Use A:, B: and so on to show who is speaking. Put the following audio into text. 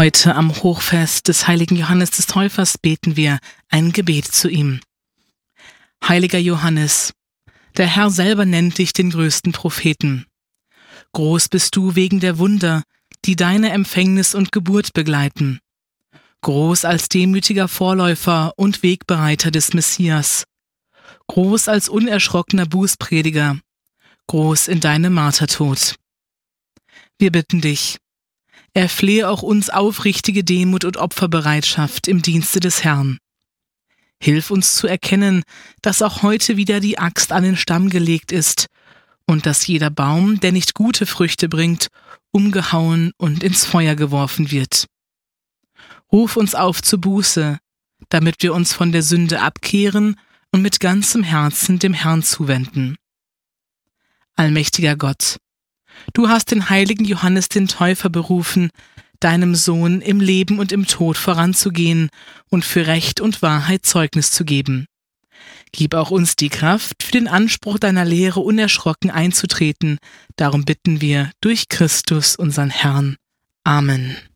A: Heute am Hochfest des heiligen Johannes des Täufers beten wir ein Gebet zu ihm. Heiliger Johannes, der Herr selber nennt dich den größten Propheten. Groß bist du wegen der Wunder, die deine Empfängnis und Geburt begleiten. Groß als demütiger Vorläufer und Wegbereiter des Messias. Groß als unerschrockener Bußprediger. Groß in deinem Martertod. Wir bitten dich, erflehe auch uns aufrichtige Demut und Opferbereitschaft im Dienste des Herrn. Hilf uns zu erkennen, dass auch heute wieder die Axt an den Stamm gelegt ist und dass jeder Baum, der nicht gute Früchte bringt, umgehauen und ins Feuer geworfen wird. Ruf uns auf zur Buße, damit wir uns von der Sünde abkehren und mit ganzem Herzen dem Herrn zuwenden. Allmächtiger Gott, du hast den heiligen Johannes den Täufer berufen, deinem Sohn im Leben und im Tod voranzugehen und für Recht und Wahrheit Zeugnis zu geben. Gib auch uns die Kraft, für den Anspruch deiner Lehre unerschrocken einzutreten. Darum bitten wir durch Christus, unseren Herrn. Amen.